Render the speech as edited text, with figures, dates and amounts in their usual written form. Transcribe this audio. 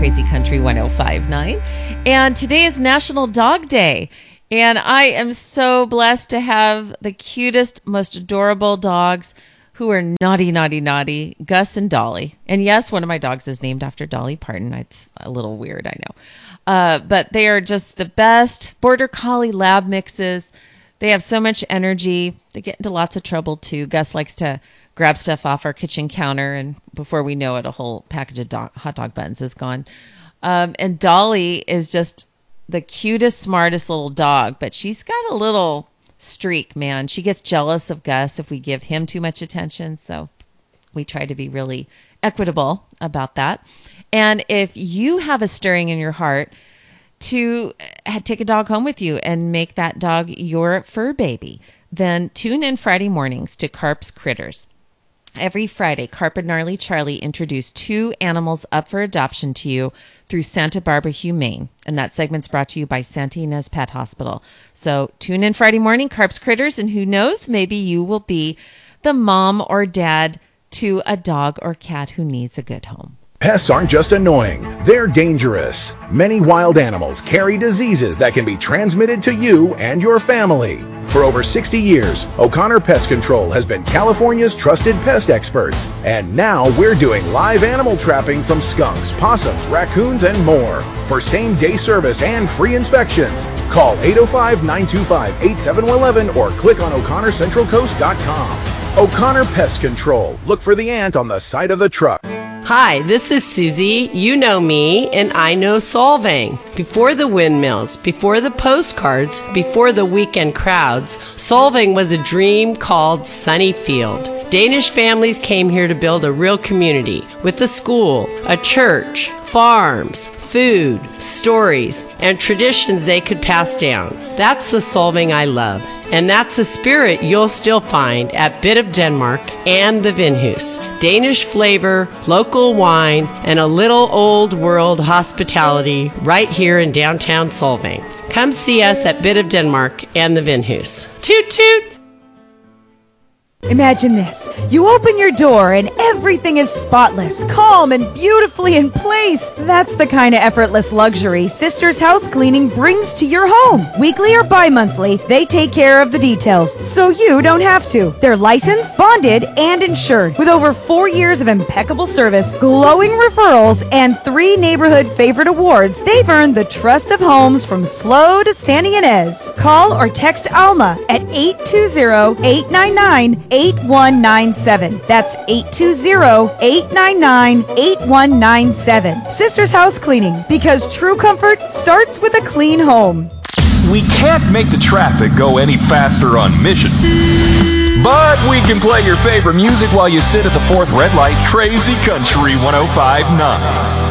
Crazy Country 105.9. And today is National Dog Day. And I am so blessed to have the cutest, most adorable dogs who are naughty, naughty, naughty, Gus and Dolly. And yes, one of my dogs is named after Dolly Parton. It's a little weird, I know. But they are just the best Border Collie lab mixes. They have so much energy. They get into lots of trouble, too. Gus likes to grab stuff off our kitchen counter, and before we know it, a whole package of hot dog buns is gone. And Dolly is just the cutest, smartest little dog, but she's got a little streak, man. She gets jealous of Gus if we give him too much attention, so we try to be really equitable about that. And if you have a stirring in your heart to take a dog home with you and make that dog your fur baby, then tune in Friday mornings to Carp's Critters. Every Friday, Carp and Gnarly Charlie introduce 2 animals up for adoption to you through Santa Barbara Humane. And that segment's brought to you by Santa Ynez Pet Hospital. So tune in Friday morning, Carp's Critters, and who knows, maybe you will be the mom or dad to a dog or cat who needs a good home. Pests aren't just annoying, they're dangerous. Many wild animals carry diseases that can be transmitted to you and your family. For over 60 years, O'Connor Pest Control has been California's trusted pest experts. And now we're doing live animal trapping from skunks, possums, raccoons, and more. For same-day service and free inspections, call 805-925-8711 or click on O'ConnorCentralCoast.com. O'Connor Pest Control. Look for the ant on the side of the truck. Hi, this is Susie. You know me, and I know Solvang. Before the windmills, before the postcards, before the weekend crowds, Solvang was a dream called Sunnyfield. Danish families came here to build a real community with a school, a church, farms, food, stories, and traditions they could pass down. That's the Solvang I love. And that's the spirit you'll still find at Bit of Denmark and the Vinhus. Danish flavor, local wine, and a little old world hospitality right here in downtown Solvang. Come see us at Bit of Denmark and the Vinhus. Toot toot! Imagine this. You open your door and everything is spotless, calm, and beautifully in place. That's the kind of effortless luxury Sisters House Cleaning brings to your home. Weekly or bi-monthly, they take care of the details, so you don't have to. They're licensed, bonded, and insured. With over 4 years of impeccable service, glowing referrals, and 3 neighborhood favorite awards, they've earned the trust of homes from SLO to Santa Ynez. Call or text Alma at 820-899-8197. That's 820-899-8197. Sisters House Cleaning, because true comfort starts with a clean home. We can't make the traffic go any faster on Mission, but we can play your favorite music while you sit at the 4th red light. Crazy Country 105.9.